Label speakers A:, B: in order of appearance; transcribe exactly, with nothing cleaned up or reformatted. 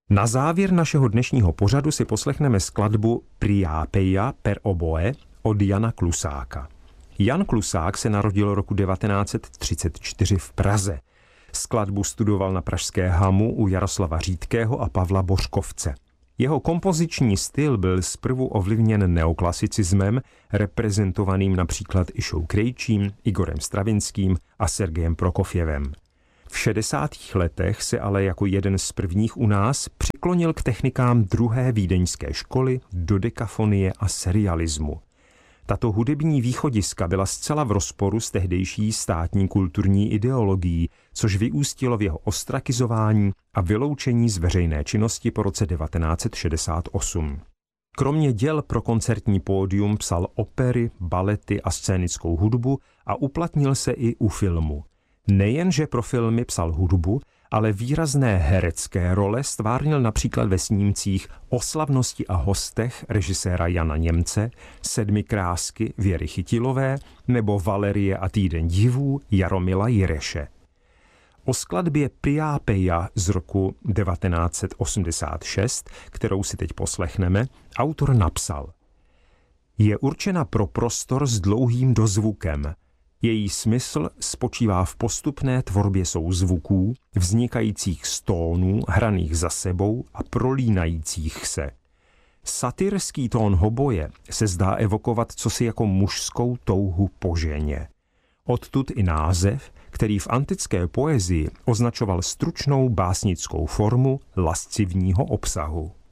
A: Na závěr našeho dnešního pořadu si poslechneme skladbu Priapeia per oboe od Jana Klusáka. Jan Klusák se narodil roku devatenáct set třicet čtyři v Praze. Skladbu studoval na pražské Hamu u Jaroslava Řídkého a Pavla Bořkovce. Jeho kompoziční styl byl zprvu ovlivněn neoklasicismem, reprezentovaným například Išou Krejčím, Igorem Stravinským a Sergejem Prokofjevem. V šedesátých letech se ale jako jeden z prvních u nás přiklonil k technikám druhé vídeňské školy, dodekafonie a serialismu. Tato hudební východiska byla zcela v rozporu s tehdejší státní kulturní ideologií, což vyústilo v jeho ostrakizování a vyloučení z veřejné činnosti po roce devatenáct set šedesát osm. Kromě děl pro koncertní pódium psal opery, balety a scénickou hudbu a uplatnil se i u filmu. Nejenže pro filmy psal hudbu, ale výrazné herecké role stvárnil například ve snímcích O slavnosti a hostech režiséra Jana Němce, Sedmi krásky Věry Chytilové nebo Valerie a týden divů Jaromila Jireše. O skladbě Priapeia z roku devatenáct set osmdesát šest, kterou si teď poslechneme, autor napsal: Je určena pro prostor s dlouhým dozvukem. Její smysl spočívá v postupné tvorbě souzvuků, vznikajících z tónů, hraných za sebou a prolínajících se. Satyrský tón hoboje se zdá evokovat cosi jako mužskou touhu po ženě. Odtud i název, který v antické poezii označoval stručnou básnickou formu lascivního obsahu.